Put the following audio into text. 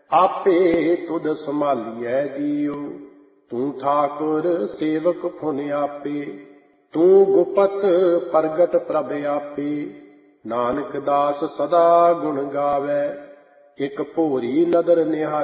ਆਪੇ ਤੁਧ ਸੰਭਾਲੀਐ ਜੀਉ, ਤੂੰ ਠਾਕੁਰ ਸੇਵਕ ਫੁਨ ਆਪੇ। ਤੂੰ ਗੁਪਤ ਪ੍ਰਗਟ ਪ੍ਰਭ ਆਪੇ, ਨਾਨਕ ਦਾਸ ਸਦਾ ਗੁਣ ਗਾਵੈ। ਇਕ ਭੋਰੀ ਨਦਰ ਨਿਹਾਲ